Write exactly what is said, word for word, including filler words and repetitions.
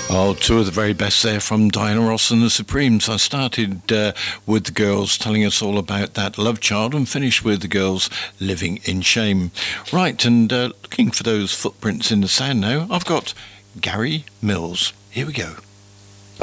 Oh, two of the very best there from Diana Ross and the Supremes. I started uh, with the girls telling us all about that love child and finished with the girls living in shame. Right, and uh, looking for those footprints in the sand now, I've got Gary Mills. Here we go.